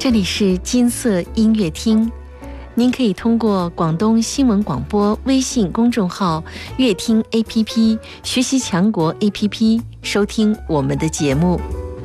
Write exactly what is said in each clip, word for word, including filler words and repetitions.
这里是金色音乐厅，您可以通过广东新闻广播微信公众号、乐听 A P P、学习强国 A P P 收听我们的节目。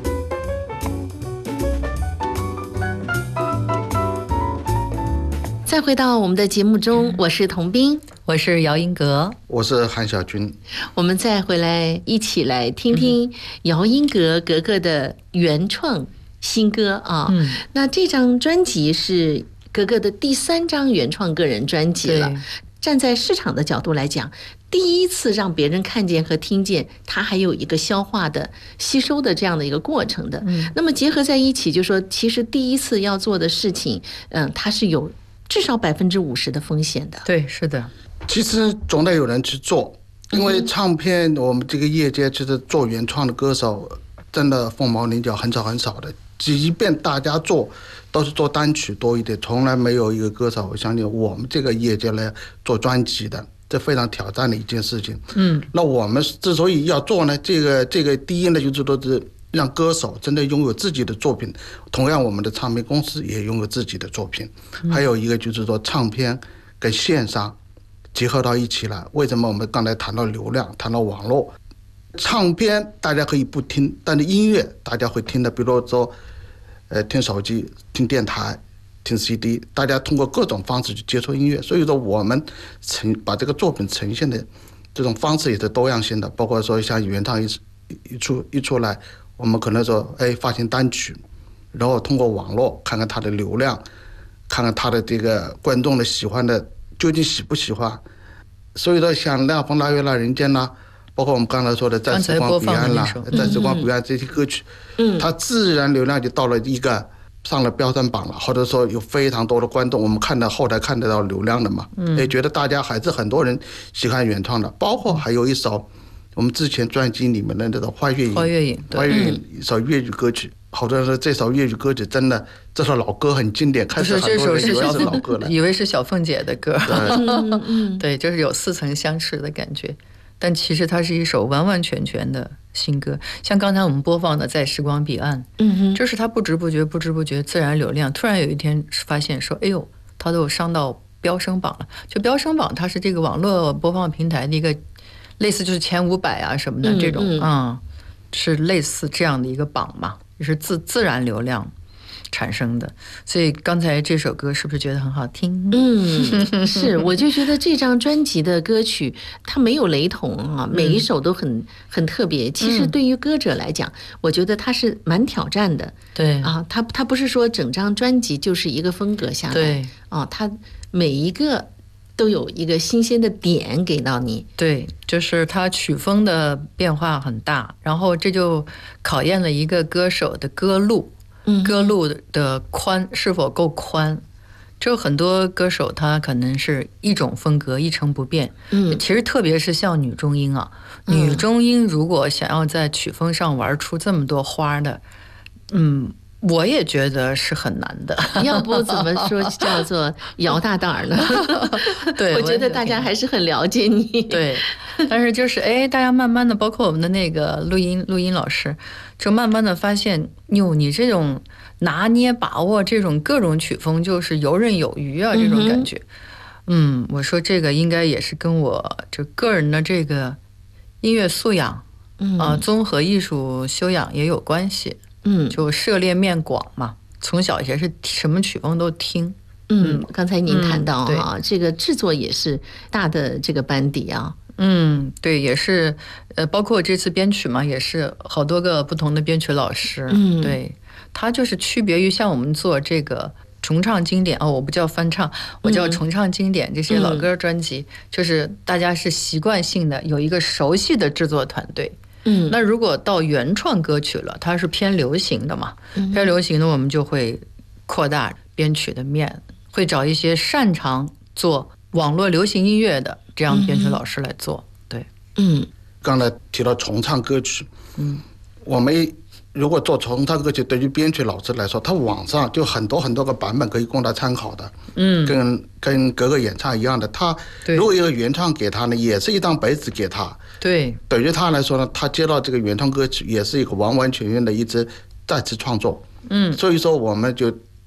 再回到我们的节目中，我是童斌， 我是姚英格， 我是韩小军。 我们再回来一起来听听姚英格格格的原创新歌啊。嗯，那这张专辑是格格的第三张原创个人专辑了。站在市场的角度来讲，第一次让别人看见和听见，它还有一个消化的、吸收的这样的一个过程的。嗯，那么结合在一起，就说其实第一次要做的事情，嗯，它是有至少百分之五十的风险的。 对，是的。 其实总得有人去做，因为唱片我们这个业界其实做原创的歌手真的凤毛麟角，很少很少的。即便大家做都是做单曲多一点，从来没有一个歌手，我相信我们这个业界来做专辑的，这非常挑战的一件事情。嗯，那我们之所以要做呢，这个这个第一呢，就是说是让歌手真的拥有自己的作品，同样我们的唱片公司也拥有自己的作品。还有一个就是说唱片跟线上结合到一起了。为什么我们刚才谈到流量，谈到网络？唱片大家可以不听，但是音乐大家会听的，比如说呃，听手机、听电台、听 C D， 大家通过各种方式去接触音乐。所以说我们呈把这个作品呈现的这种方式也是多样性的，包括说像原唱一一出一出来，我们可能说哎发行单曲，然后通过网络看看它的流量，看看它的这个观众的喜欢的究竟喜不喜欢。所以说像那风那月那人间啦，包括我们刚才说的在时光彼岸啦，在时光彼岸这些歌曲，嗯，它自然流量就到了一个上了标准榜了，或者说有非常多的观众，我们看到后台看得到流量的嘛，嗯，也觉得大家还是很多人喜欢原创的，包括还有一首我们之前专辑里面的那种花月影， 花月影， 花月影一首粤语歌曲，好多人说这首粤语歌曲真的，这首老歌很经典，开始很多人以为是老歌了， 以为是小凤姐的歌，对，对，就是有似曾相识的感觉。但其实它是一首完完全全的新歌，像刚才我们播放的《在时光彼岸》，嗯哼，就是它不知不觉、不知不觉自然流量，突然有一天发现说，哎呦，它都有上到飙升榜了。就飙升榜，它是这个网络播放平台的一个类似就是前五百啊什么的这种，嗯，嗯，是类似这样的一个榜嘛，就是自自然流量产生的。所以刚才这首歌是不是觉得很好听？ 嗯，是，我就觉得这张专辑的歌曲它没有雷同啊，每一首都很很特别。其实对于歌者来讲，我觉得它是蛮挑战的。 对啊，它它不是说整张专辑就是一个风格下来， 对啊，它每一个都有一个新鲜的点给到你。 对，就是它曲风的变化很大，然后这就考验了一个歌手的歌路。歌路的宽是否够宽？就很多歌手他可能是一种风格一成不变。嗯，其实特别是像女中音啊，嗯、女中音如果想要在曲风上玩出这么多花的，嗯，我也觉得是很难的。 要不怎么说叫做姚大胆儿呢？ 对， 我觉得大家还是很了解你。 对，但是就是哎，大家慢慢的，包括我们的那个录音录音老师，就慢慢的发现，哟，你这种拿捏把握这种各种曲风，就是游刃有余啊，这种感觉。嗯，我说这个应该也是跟我就个人的这个音乐素养，嗯啊、呃，综合艺术修养也有关系。嗯，就涉猎面广嘛，从小也是什么曲风都听。 嗯，刚才您谈到哈、嗯，这个制作也是大的这个班底啊。 嗯，对，也是，呃，包括这次编曲嘛，也是好多个不同的编曲老师。嗯，对，它就是区别于像我们做这个重唱经典哦，我不叫翻唱，我叫重唱经典、嗯、这些老歌专辑、嗯，就是大家是习惯性的有一个熟悉的制作团队。嗯，那如果到原创歌曲了，它是偏流行的嘛，嗯、偏流行的我们就会扩大编曲的面，会找一些擅长做网络流行音乐的这样编曲老师来做。嗯、对， 嗯，刚才提到重唱歌曲，嗯，我们如果做重唱歌曲，对于编曲老师来说，他网上就很多很多个版本可以供他参考的，嗯，跟跟各个演唱一样的。他如果一个原唱给他呢，也是一张白纸给他。 对， 对于他来说呢，他接到这个原创歌曲也是一个完完全全的一支再次创作。嗯，所以说我们就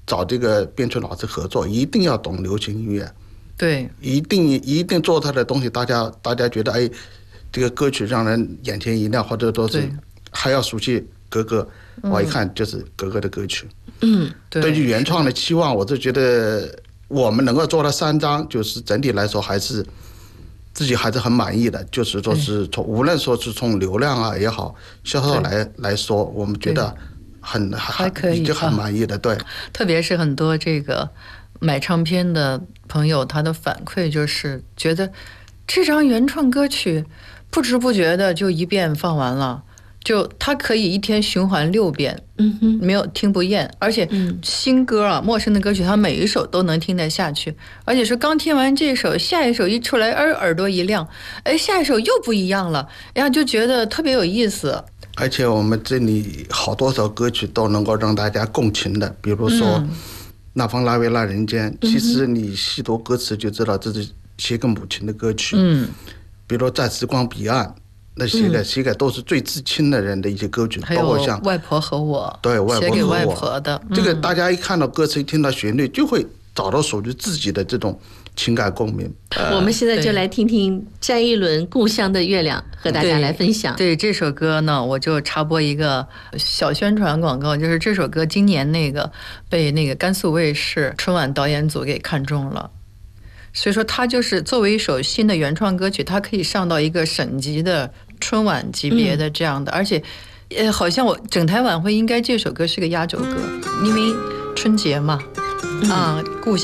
找这个编曲老师合作，一定要懂流行音乐， 对， 一定一定做他的东西，大家大家觉得哎，这个歌曲让人眼前一亮，或者都是还要熟悉格格，我一看就是格格的歌曲。 嗯， 对于原创的期望，我就觉得我们能够做到三张，就是整体来说还是自己还是很满意的。就是说是从无论说是从流量啊也好，销售来来说，我们觉得很还可以， 已经很满意的。对， 特别是很多这个买唱片的朋友，他的反馈就是觉得这张原创歌曲不知不觉的就一遍放完了。就他可以一天循环六遍， 嗯哼， 没有听不厌，而且新歌啊、陌生的歌曲，他每一首都能听得下去，而且是刚听完这首，下一首一出来，耳耳朵一亮，哎，下一首又不一样了，哎呀，就觉得特别有意思。 而且我们这里好多首歌曲都能够让大家共情的，比如说《那方拉维拉人间》，嗯，其实你细读歌词就知道这是写给母亲的歌曲。嗯，比如在时光彼岸。那写给写给都是最至亲的人的一些歌曲，包括像外婆和我， 对外婆和我， 写给外婆的。 这个大家一看到歌词，一听到旋律，就会找到属于自己的这种情感共鸣。 我们现在就来听听詹一伦《故乡的月亮》，和大家来分享。 对, 对这首歌呢，我就插播一个小宣传广告，就是这首歌今年那个被那个甘肃卫视春晚导演组给看中了。所以说，它就是作为一首新的原创歌曲，它可以上到一个省级的春晚级别的这样的，嗯、而且，呃，好像我整台晚会应该这首歌是个压轴歌，因为春节嘛，嗯、啊，故乡。